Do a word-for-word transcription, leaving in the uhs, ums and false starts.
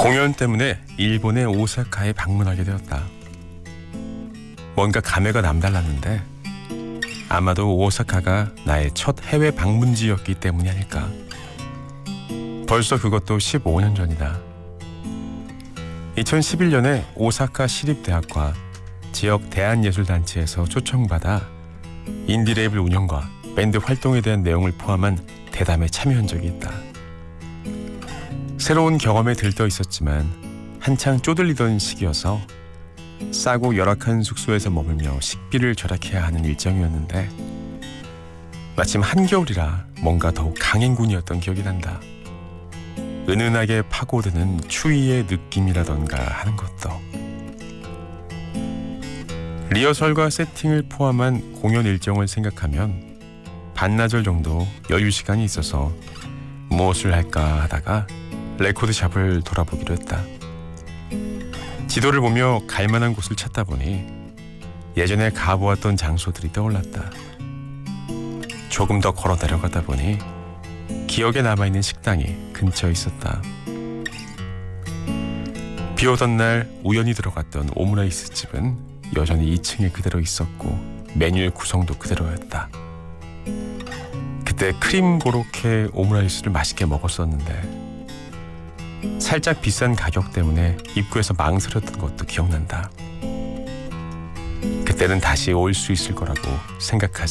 공연 때문에 일본의 오사카에 방문하게 되었다. 뭔가 감회가 남달랐는데 아마도 오사카가 나의 첫 해외 방문지였기 때문이 아닐까. 벌써 그것도 십오 년 전이다. 이천십일 년에 오사카 시립대학과 지역 대한예술단체에서 초청받아 인디레이블 운영과 밴드 활동에 대한 내용을 포함한 대담에 참여한 적이 있다. 새로운 경험에 들떠 있었지만 한창 쪼들리던 시기여서 싸고 열악한 숙소에서 머물며 식비를 절약해야 하는 일정이었는데 마침 한겨울이라 뭔가 더욱 강행군이었던 기억이 난다. 은은하게 파고드는 추위의 느낌이라던가 하는 것도. 리허설과 세팅을 포함한 공연 일정을 생각하면 반나절 정도 여유 시간이 있어서 무엇을 할까 하다가 레코드샵을 돌아보기로 했다. 지도를 보며 갈만한 곳을 찾다 보니 예전에 가보았던 장소들이 떠올랐다. 조금 더 걸어 내려가다 보니 기억에 남아있는 식당이 근처에 있었다. 비 오던 날 우연히 들어갔던 오므라이스 집은 여전히 이 층에 그대로 있었고 메뉴의 구성도 그대로였다. 그때 크림 고로케 오므라이스를 맛있게 먹었었는데 살짝 비싼 가격 때문에 입구에서 망설였던 것도 기억난다. 그때는 다시 올 수 있을 거라고 생각하지